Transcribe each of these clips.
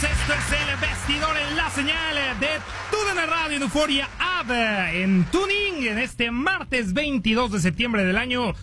Esto es El Vestidor en la señal de TUDN Radio en Euforia App, en Tuning, en este martes 22 de septiembre del año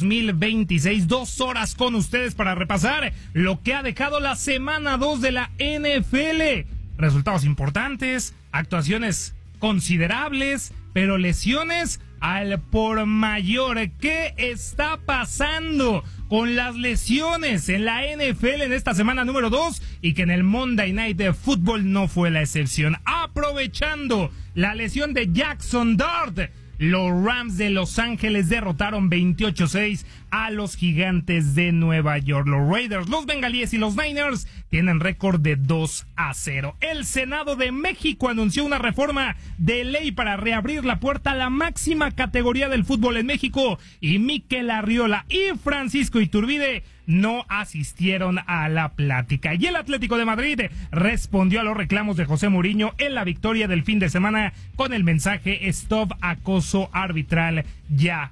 2026. 2 horas con ustedes para repasar lo que ha dejado la semana 2 de la NFL. Resultados importantes, actuaciones considerables, pero lesiones al por mayor. ¿Qué está pasando con las lesiones en la NFL en esta semana número 2 y que en el Monday Night Football no fue la excepción? Aprovechando la lesión de Jackson Dart, los Rams de Los Ángeles derrotaron 28-6 a los Gigantes de Nueva York. Los Raiders, los Bengalíes y los Niners tienen récord de 2-0. El Senado de México anunció una reforma de ley para reabrir la puerta a la máxima categoría del fútbol en México, y Mikel Arriola y Francisco Iturbide no asistieron a la plática. Y el Atlético de Madrid respondió a los reclamos de José Mourinho en la victoria del fin de semana con el mensaje "Stop acoso arbitral ya".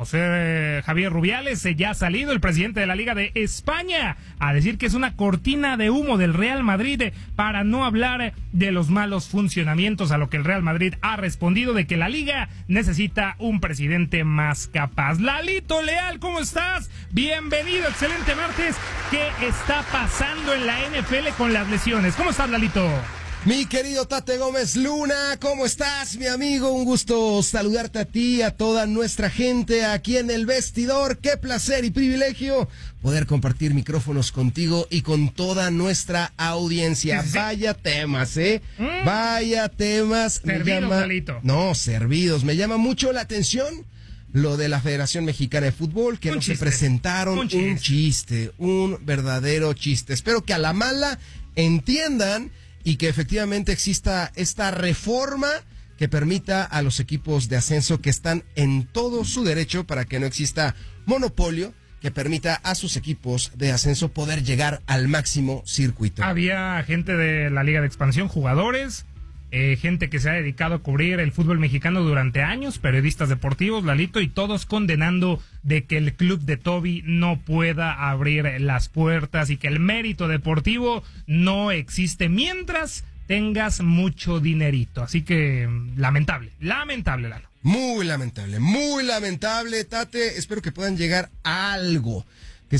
José Javier Rubiales ya ha salido, el presidente de la Liga de España, a decir que es una cortina de humo del Real Madrid para no hablar de los malos funcionamientos, a lo que el Real Madrid ha respondido de que la Liga necesita un presidente más capaz. Lalito Leal, ¿cómo estás? Bienvenido, excelente martes. ¿Qué está pasando en la NFL con las lesiones? ¿Cómo estás, Lalito? Mi querido Tate Gómez Luna, ¿cómo estás, mi amigo? Un gusto saludarte a ti, a toda nuestra gente aquí en El Vestidor. Qué placer y privilegio poder compartir micrófonos contigo y con toda nuestra audiencia. Sí. Vaya temas, Vaya temas. Servidos, Lalito. No, servidos. Me llama mucho la atención lo de la Federación Mexicana de Fútbol, que no se presentaron. Un chiste, un verdadero chiste. Espero que a la mala entiendan y que efectivamente exista esta reforma que permita a los equipos de ascenso, que están en todo su derecho para que no exista monopolio, que permita a sus equipos de ascenso poder llegar al máximo circuito. Había gente de la Liga de Expansión, jugadores, gente que se ha dedicado a cubrir el fútbol mexicano durante años, periodistas deportivos, Lalito, y todos condenando de que el club de Toby no pueda abrir las puertas y que el mérito deportivo no existe mientras tengas mucho dinerito. Así que lamentable, Lalo. Muy lamentable, Tate. Espero que puedan llegar a algo.